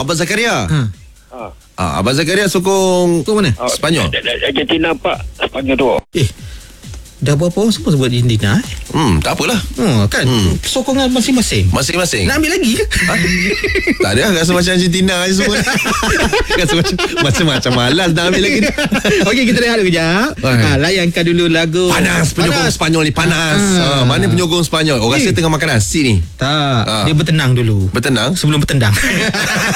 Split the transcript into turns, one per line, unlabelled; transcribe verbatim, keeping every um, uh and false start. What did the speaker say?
Abang Zakaria.
Ha.
Ha.
Ah, Abang Zakaria sokong
Kau mana?
Oh,
Spanyol.
Argentina Pak. Spanyol tu.
Eh, dah berapa orang semua sebut Argentina eh?
Hmm, tak apalah.
Hmm, kan?
Hmm.
Sokongan masing-masing.
Masing-masing.
Nak ambil lagi ke?
Ha? Tak ada, rasa macam Argentina je semua. Rasa macam macam-macam malas nak ambil lagi.
Okey, kita rehat dulu kejap. Ha, layankan dulu lagu.
Panas penyokong Spanyol ni, panas.
Ah.
Ha, mana penyokong Spanyol? Orang
Eh.
rasa tengah makan nasi ni.
Tak,
Ah.
dia bertenang dulu
Bertenang.
sebelum bertendang.